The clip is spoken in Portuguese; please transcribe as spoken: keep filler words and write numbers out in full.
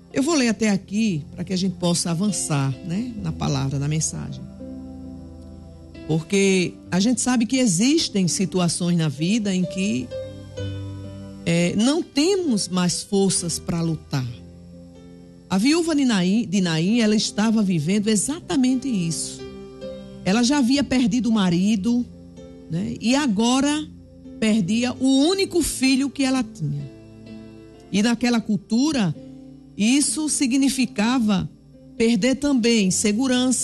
Eu vou ler até aqui para que a gente possa avançar, né, na palavra, na mensagem. Porque a gente sabe que existem situações na vida em que é, não temos mais forças para lutar. A viúva de Naim, de Naim, ela estava vivendo exatamente isso. Ela já havia perdido o marido, né? E agora perdia o único filho que ela tinha. E naquela cultura, isso significava perder também segurança,